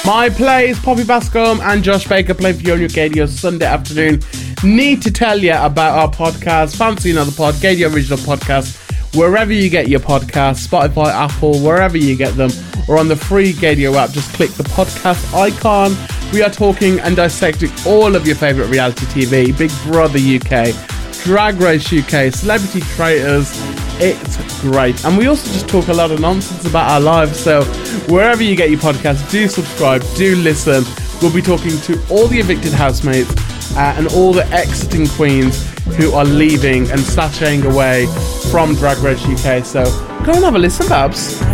My plays, Poppy Bascombe and Josh Baker play for you on your Gadio Sunday afternoon. Need to tell you about our podcast, Fancy Another Pod, Gadio Original Podcast, wherever you get your podcasts, Spotify, Apple, wherever you get them, or on the free Gadio app, just click the podcast icon. We are talking and dissecting all of your favourite reality TV, Big Brother UK, Drag Race UK, Celebrity Traitors. It's great. And we also just talk a lot of nonsense about our lives, so wherever you get your podcasts, do subscribe, do listen. We'll be talking to all the evicted housemates and all the exiting queens who are leaving and sashaying away from Drag Race UK. So go and have a listen, Babs.